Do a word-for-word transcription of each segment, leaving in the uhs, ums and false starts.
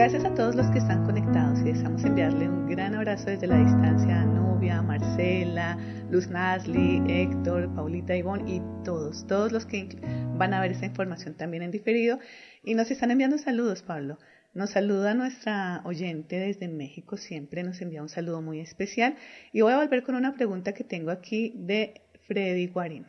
Gracias a todos los que están conectados y deseamos enviarle un gran abrazo desde la distancia a Nubia, Marcela, Luz Nasli, Héctor, Paulita, Ivonne y todos, todos los que van a ver esta información también en diferido y nos están enviando saludos, Pablo. Nos saluda nuestra oyente desde México, siempre nos envía un saludo muy especial y voy a volver con una pregunta que tengo aquí de Freddy Guarín.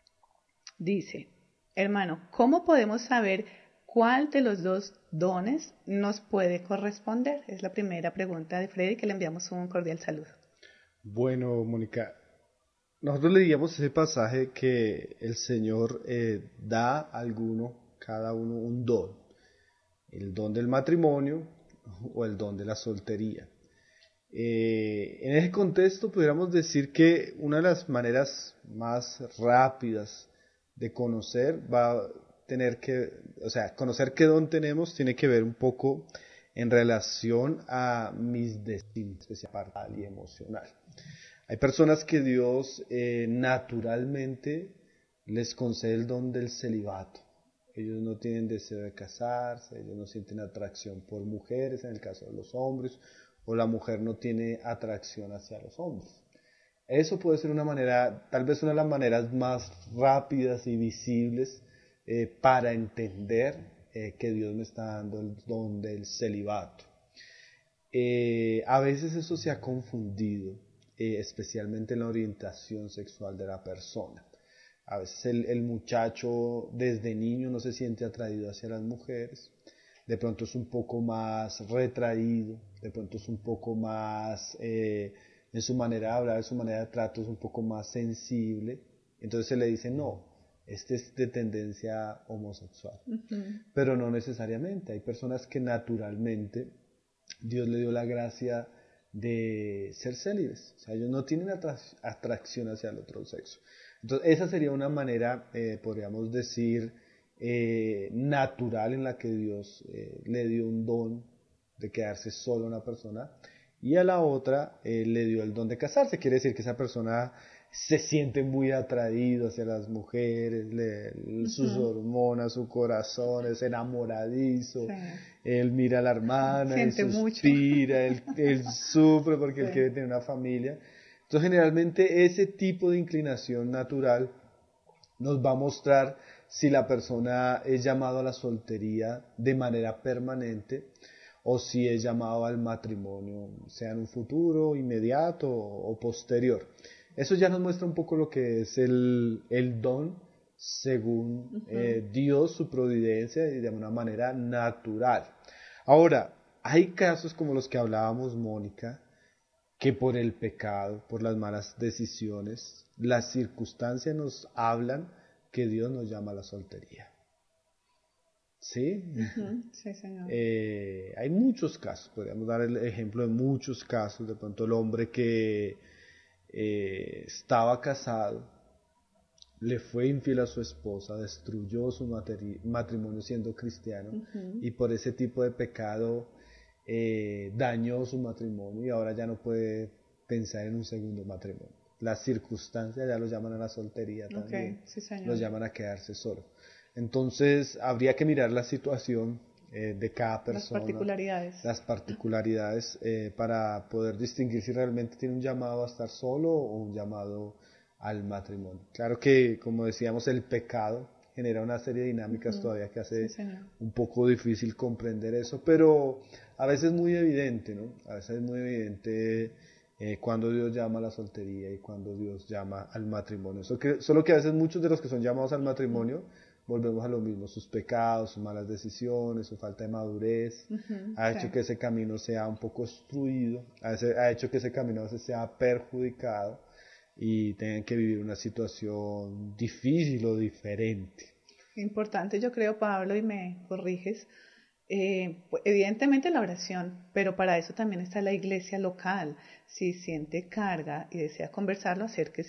Dice, hermano, ¿cómo podemos saber cuál de los dos dones nos puede corresponder? Es la primera pregunta de Freddy, que le enviamos un cordial saludo. Bueno, Mónica, nosotros leíamos ese pasaje que el Señor eh, da a alguno, cada uno un don, el don del matrimonio o el don de la soltería. Eh, en ese contexto pudiéramos decir que una de las maneras más rápidas de conocer va a tener que, o sea, conocer qué don tenemos tiene que ver un poco en relación a mis destinos, especial y emocional. Hay personas que Dios eh, naturalmente les concede el don del celibato. Ellos no tienen deseo de casarse, ellos no sienten atracción por mujeres en el caso de los hombres, o la mujer no tiene atracción hacia los hombres. Eso puede ser una manera, tal vez una de las maneras más rápidas y visibles eh, para entender eh, que Dios me está dando el don del celibato. Eh, a veces eso se ha confundido, eh, especialmente en la orientación sexual de la persona. A veces el, el muchacho desde niño no se siente atraído hacia las mujeres, de pronto es un poco más retraído, de pronto es un poco más, eh, en su manera de hablar, en su manera de trato es un poco más sensible, entonces se le dice no, este es de tendencia homosexual, uh-huh. Pero no necesariamente, hay personas que naturalmente Dios le dio la gracia de ser célibes, o sea, ellos no tienen atra- atracción hacia el otro sexo. Entonces esa sería una manera, eh, podríamos decir, eh, natural en la que Dios eh, le dio un don de quedarse solo a una persona y a la otra eh, le dio el don de casarse. Quiere decir que esa persona se siente muy atraído hacia las mujeres, le, uh-huh. Sus hormonas, su corazón es enamoradizo, sí. Él mira a la hermana, siente él suspira, él, él sufre porque sí. Él quiere tener una familia. Entonces generalmente ese tipo de inclinación natural nos va a mostrar si la persona es llamado a la soltería de manera permanente o si es llamado al matrimonio, sea en un futuro inmediato o posterior. Eso ya nos muestra un poco lo que es el, el don según uh-huh. eh, Dios, su providencia y de una manera natural. Ahora, hay casos como los que hablábamos, Mónica, que por el pecado, por las malas decisiones, las circunstancias nos hablan que Dios nos llama a la soltería. ¿Sí? Uh-huh. Sí, señor. Eh, hay muchos casos, podríamos dar el ejemplo de muchos casos, de pronto el hombre que eh, estaba casado, le fue infiel a su esposa, destruyó su materi- matrimonio siendo cristiano uh-huh. y por ese tipo de pecado eh, dañó su matrimonio y ahora ya no puede pensar en un segundo matrimonio. Las circunstancias ya lo llaman a la soltería también, okay. Sí, señor. Lo llaman a quedarse solo. Entonces habría que mirar la situación eh, de cada persona, las particularidades, las particularidades eh, para poder distinguir si realmente tiene un llamado a estar solo o un llamado al matrimonio. Claro que, como decíamos, el pecado genera una serie de dinámicas uh-huh. todavía que hace sí, un poco difícil comprender eso, pero a veces es muy evidente, ¿no? A veces es muy evidente eh, cuando Dios llama a la soltería y cuando Dios llama al matrimonio. Solo que, solo que a veces muchos de los que son llamados al matrimonio uh-huh. volvemos a lo mismo, sus pecados, sus malas decisiones, su falta de madurez, uh-huh. ha hecho sí. que ese camino sea un poco obstruido, ha, ha hecho que ese camino a veces sea perjudicado y tengan que vivir una situación difícil o diferente. Importante, yo creo, Pablo, y me corriges, eh, evidentemente la oración, pero para eso también está la iglesia local. Si siente carga y desea conversarlo, acérquese